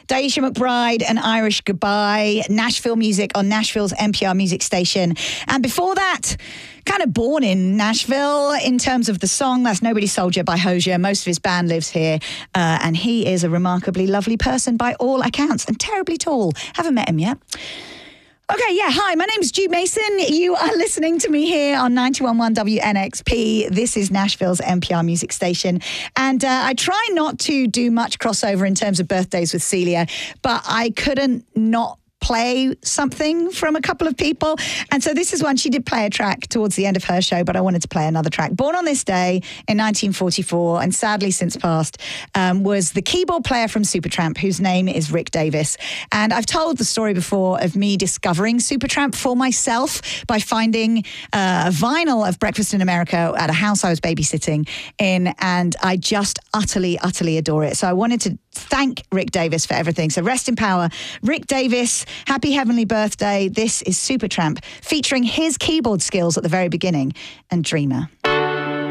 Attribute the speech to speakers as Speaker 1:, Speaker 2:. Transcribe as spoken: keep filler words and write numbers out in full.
Speaker 1: Daisha McBride and Irish Goodbye, Nashville music on Nashville's N P R music station. And before that, kind of born in Nashville in terms of the song, that's Nobody Soldier by Hozier. Most of his band lives here, uh, and he is a remarkably lovely person by all accounts and terribly tall. Haven't met him yet. Okay, yeah, hi, my name's Jude Mason. You are listening to me here on ninety-one point one W N X P. This is Nashville's N P R music station. And uh, I try not to do much crossover in terms of birthdays with Celia, but I couldn't not play something from a couple of people. And so this is one. She did play a track towards the end of her show, but I wanted to play another track. Born on this day in nineteen forty-four, and sadly since passed, um, was the keyboard player from Supertramp, whose name is Rick Davies. And I've told the story before of me discovering Supertramp for myself by finding uh, a vinyl of Breakfast in America at a house I was babysitting in, and I just utterly, utterly adore it. So I wanted to thank Rick Davies for everything. So rest in power, Rick Davies. Happy heavenly birthday. This is Supertramp, featuring his keyboard skills at the very beginning and Dreamer.